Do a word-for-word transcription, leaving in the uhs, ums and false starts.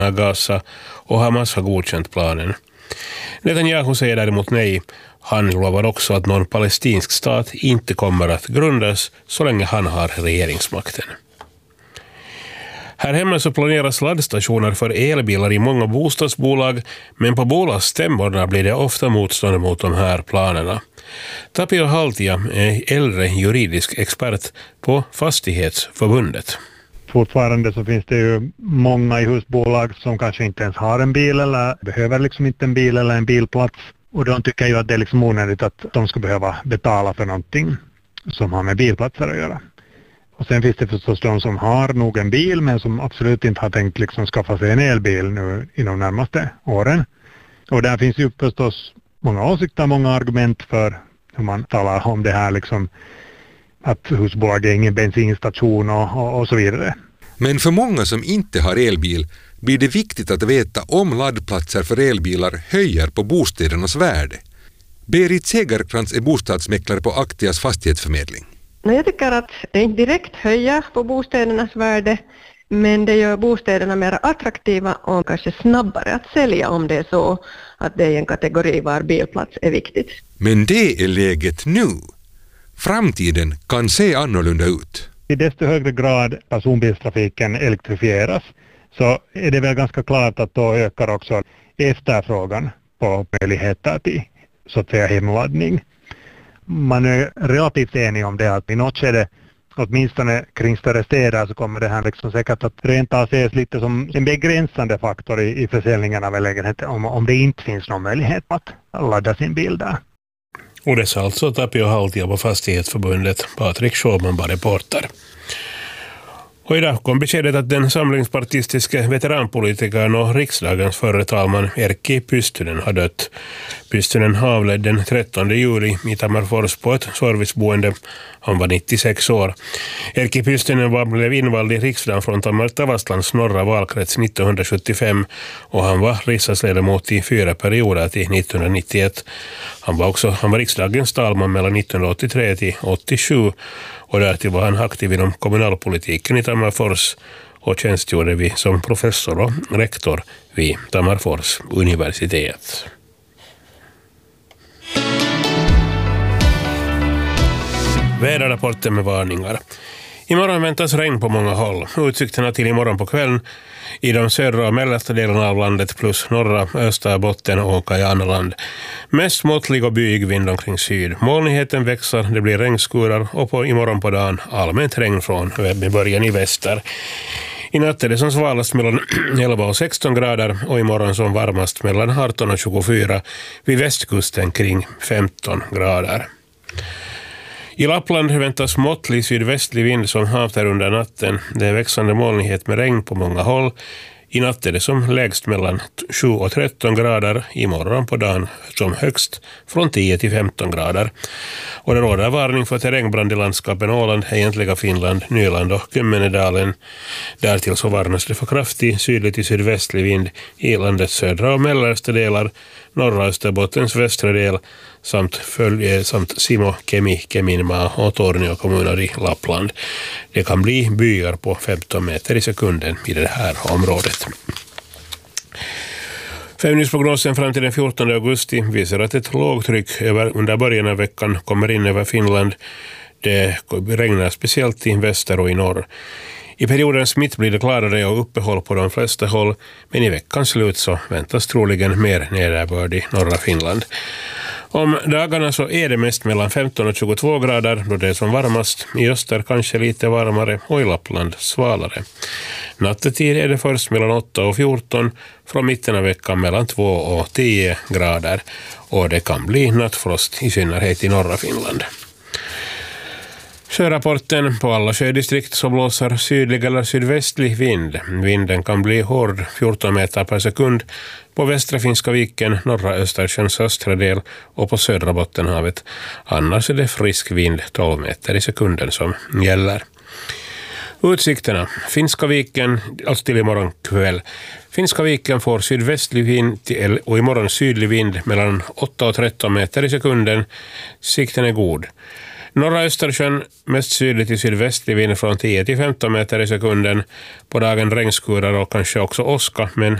Gaza och Hamas har godkänt planen. Netanyahu säger däremot nej. Han lovar också att någon palestinsk stat inte kommer att grundas så länge han har regeringsmakten. Här hemma så planeras laddstationer för elbilar i många bostadsbolag, men på bolagsstämmorna blir det ofta motstånd mot de här planerna. Tapio Haltia är äldre juridisk expert på Fastighetsförbundet. Fortfarande så finns det ju många i husbolag som kanske inte ens har en bil eller behöver liksom inte en bil eller en bilplats. Och de tycker ju att det är liksom onödigt att de ska behöva betala för någonting som har med bilplatser att göra. Och sen finns det förstås de som har nog en bil men som absolut inte har tänkt liksom skaffa sig en elbil nu inom närmaste åren. Och där finns ju förstås många åsikter, många argument för hur man talar om det här liksom att husbolag är ingen bensinstation och, och, och så vidare. Men för många som inte har elbil blir det viktigt att veta om laddplatser för elbilar höjer på bostädernas värde. Berit Segerkrantz är bostadsmäklare på Aktias fastighetsförmedling. Jag tycker att det inte direkt höjer på bostädernas värde, men det gör bostäderna mer attraktiva och kanske snabbare att sälja om det är så att det är en kategori var bilplats är viktigt. Men det är läget nu. Framtiden kan se annorlunda ut. I desto högre grad personbilstrafiken elektrifieras så är det väl ganska klart att då ökar också efterfrågan på möjligheter till så att säga hemladdning. Man är relativt enig om det att i något skede, åtminstone kring större städer, så kommer det här liksom säkert att rent av ses lite som en begränsande faktor i, i försäljningen av en lägenhet om, om det inte finns någon möjlighet att ladda sin bil där. Och det sa alltså Tapio Haltia på Fastighetsförbundet. Patrik Schåman var reporter. Och idag kom beskedet att den samlingspartistiska veteranpolitikern och riksdagens förre talman Erkki Pystynen har dött. Pystynen avled den trettonde juli i Tammerfors på ett serviceboende. Han var nittiosex år. Erkki Pystynen var blev invald i riksdagen från Tavastlands norra valkrets nittonhundrasjuttiofem och han var riksdagsledamot i fyra perioder till nittonhundranittioett. Han var också han var riksdagens talman mellan nittonhundraåttiotre till åttiosju och därtill var han aktiv inom kommunalpolitiken i Tammerfors och tjänstgjorde vi som professor och rektor vid Tammerfors universitet. Väderrapporten med varningar. Imorgon väntas regn på många håll. Utsikterna till imorgon på kvällen i de södra och mellersta delarna av landet plus norra, Österbotten och Kajanland. Mest måttlig och byig vind omkring syd. Molnigheten växer, det blir regnskurar och på imorgon på dagen allmänt regn från med början i väster. I natt är det som svalast mellan elva och sexton grader och imorgon som varmast mellan arton och tjugofyra, vid västkusten kring femton grader. I Lappland väntas måttlig sydvästlig vind som havtar under natten. Det är växande molnighet med regn på många håll. I natt är det som lägst mellan sju och tretton grader, imorgon på dagen som högst från tio till femton grader. Och det råder varning för terrängbrand i landskapen Åland, Egentliga Finland, Nyland och Kymmenedalen. Därtill så varnas det för kraftig sydlig till sydvästlig vind i landets södra och mellersta delar, norra Österbottens västra del samt, följe, samt Simo, Kemi, Keminmaa och Tornio kommuner i Lappland. Det kan bli byar på femton meter i sekunden i det här området. Femningsprognosen fram till den fjortonde augusti visar att ett lågtryck över, under början av veckan kommer in över Finland. Det regnar speciellt i väster och i norr. I periodens mitt blir det klarare och uppehåll på de flesta håll, men i veckans slut så väntas troligen mer nederbörd i norra Finland. Om dagarna så är det mest mellan femton och tjugotvå grader då det är som varmast. I öster kanske lite varmare och i Lappland svalare. Nattetid är det först mellan åtta och fjorton, från mitten av veckan mellan två och tio grader. Och det kan bli nattfrost i synnerhet i norra Finland. Sjörapporten: på alla sjödistrikt så blåser sydlig eller sydvästlig vind. Vinden kan bli hård, fjorton meter per sekund, på västra Finska viken, norra Östersjöns östra del och på södra Bottenhavet. Annars är det frisk vind, tolv meter i sekunden som gäller. Utsikterna: Finska viken, alltså till imorgon kväll. Finska viken får sydvästlig vind till, och imorgon sydlig vind mellan åtta och tretton meter i sekunden. Sikten är god. Norra Östersjön mest sydligt till sydvästlig vind från tio till femton meter i sekunden. På dagen regnskurar och kanske också åska, men